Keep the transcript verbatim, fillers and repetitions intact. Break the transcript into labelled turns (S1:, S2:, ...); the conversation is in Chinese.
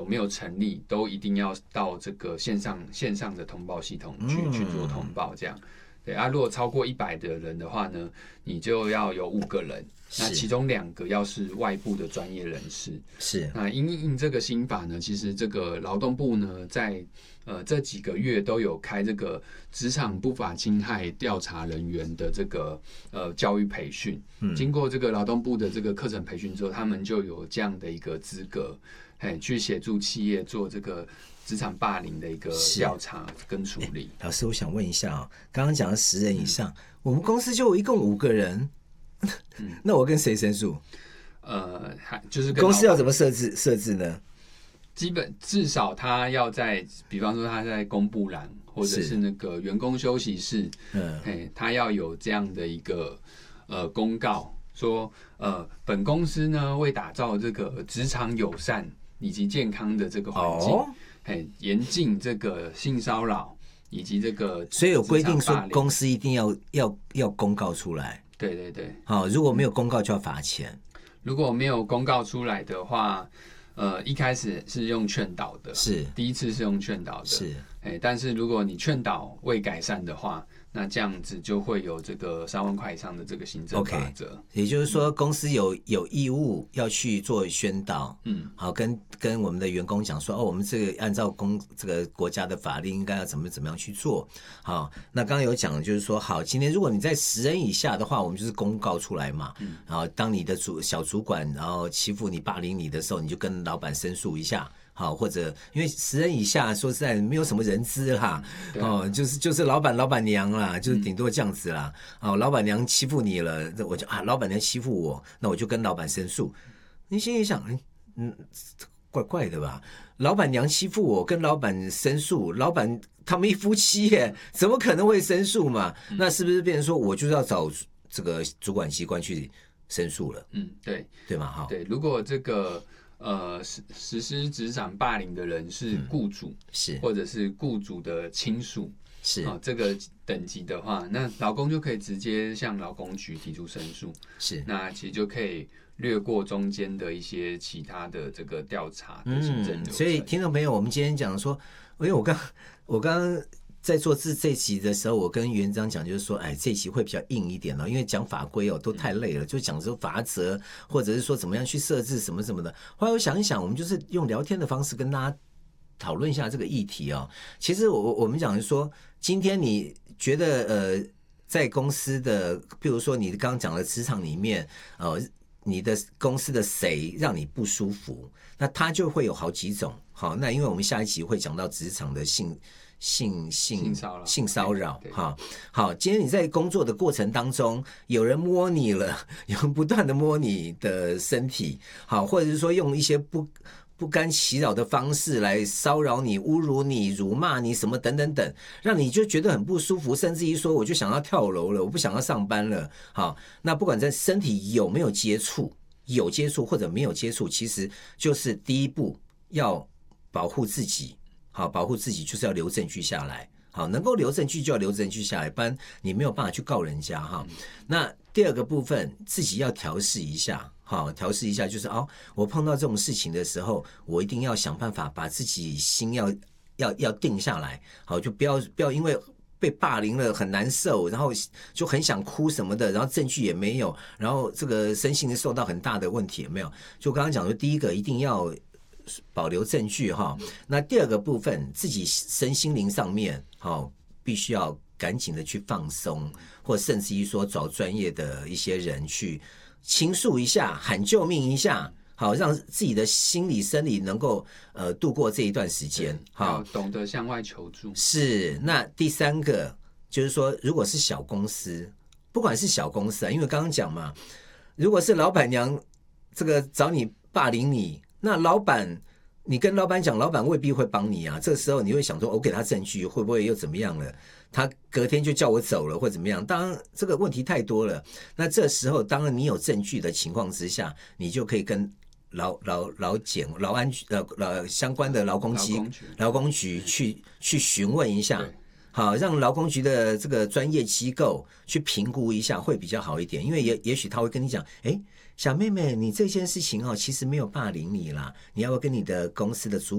S1: 没有成立，都一定要到这个线上线上的通报系统去、嗯、去做通报，这样。对啊，如果超过一百的人的话呢，你就要有五个人，那其中两个要是外部的专业人士。
S2: 是。
S1: 那因应这个新法呢，其实这个劳动部呢，在呃这几个月都有开这个职场不法侵害调查人员的这个呃教育培训。嗯，经过这个劳动部的这个课程培训之后，他们就有这样的一个资格，哎，去协助企业做这个职场霸凌的一个调查跟处理。
S2: 老师，我想问一下啊、哦，刚刚讲的十人以上、嗯，我们公司就一共五个人，嗯、那我跟谁申诉？
S1: 呃，就是
S2: 公司要怎么设置设置呢？
S1: 基本至少他要在，比方说他在公布栏或者是那个员工休息室，嗯，嘿，他要有这样的一个呃公告，说呃本公司呢为打造这个职场友善以及健康的这个环境。哦，严禁这个性骚扰以及这个，
S2: 所以有规定说公司一定要要要公告出来。
S1: 对对对，
S2: 好、哦，如果没有公告就要罚钱。
S1: 如果没有公告出来的话，呃，一开始是用劝导的，
S2: 是
S1: 第一次是用劝导的，
S2: 是，
S1: 哎，但是如果你劝导未改善的话，那这样子就会有这个三万块以上的这个行政罚则。
S2: Okay, 也就是说，公司有有义务要去做宣导，嗯，好，跟跟我们的员工讲说，哦，我们这个按照公这个国家的法律应该要怎么怎么样去做。好，那刚刚有讲就是说，好，今天如果你在十人以下的话，我们就是公告出来嘛，嗯，然后当你的主小主管然后欺负你、霸凌你的时候，你就跟老板申诉一下。好，或者因为十人以下，说实在没有什么人资啦，哦，就是就是老板老板娘啦，就是顶多这样子啦。哦，老板娘欺负你了，我就啊，老板娘欺负我，那我就跟老板申诉。你心里想，嗯，怪怪的吧？老板娘欺负我，跟老板申诉，老板他们一夫妻耶，怎么可能会申诉嘛？那是不是变成说我就是要找这个主管机关去申诉了？
S1: 嗯，对，
S2: 对嘛，哈，
S1: 对，如果这个。呃，实实施职场霸凌的人是雇主，嗯、
S2: 是
S1: 或者是雇主的亲属，
S2: 是
S1: 啊、哦，这个等级的话，那劳工就可以直接向劳工局提出申诉，
S2: 是，
S1: 那其实就可以略过中间的一些其他的这个调查的行政流程。
S2: 嗯，所以听众朋友，我们今天讲说，因为我刚我刚刚。在做这这集的时候，我跟园长讲，就是说，哎，这集会比较硬一点哦，因为讲法规哦都太累了，就讲说罚则，或者是说怎么样去设置什么什么的。后来我想一想，我们就是用聊天的方式跟大家讨论一下这个议题哦。其实我我们讲是说，今天你觉得呃，在公司的，比如说你刚刚讲的职场里面，呃，你的公司的谁让你不舒服，那他就会有好几种。好，那因为我们下一集会讲到职场的性。性性性骚扰，哈，好，今天你在工作的过程当中，有人摸你了，有人不断的摸你的身体，好，或者是说用一些不不堪其扰的方式来骚扰你、侮辱你、辱骂你什么等等等，让你就觉得很不舒服，甚至于说我就想要跳楼了，我不想要上班了，好，那不管在身体有没有接触，有接触或者没有接触，其实就是第一步要保护自己。好，保护自己就是要留证据下来。好，能够留证据就要留证据下来，不然你没有办法去告人家哈。那第二个部分，自己要调试一下。好，调试一下就是哦，我碰到这种事情的时候，我一定要想办法把自己心要要要定下来。好，就不要不要因为被霸凌了很难受，然后就很想哭什么的，然后证据也没有，然后这个身心受到很大的问题也没有。就刚刚讲说，第一个一定要保留证据哈，那第二个部分，自己身心灵上面好，必须要赶紧的去放松，或甚至于说找专业的一些人去倾诉一下，喊救命一下，好，让自己的心理生理能够呃度过这一段时间，好，
S1: 懂得向外求助。
S2: 是，那第三个就是说，如果是小公司，不管是小公司啊，因为刚刚讲嘛，如果是老板娘这个找你霸凌你。那老板，你跟老板讲，老板未必会帮你啊。这个时候你会想说，我给他证据，会不会又怎么样了？他隔天就叫我走了，或怎么样？当然，这个问题太多了。那这时候，当然你有证据的情况之下，你就可以跟劳劳劳检、劳安局、呃劳相关的劳工机、劳工局去去询问一下。好，让劳工局的这个专业机构去评估一下，会比较好一点。因为也也许他会跟你讲，哎。小妹妹，你这件事情哦，其实没有霸凌你啦，你要不要跟你的公司的主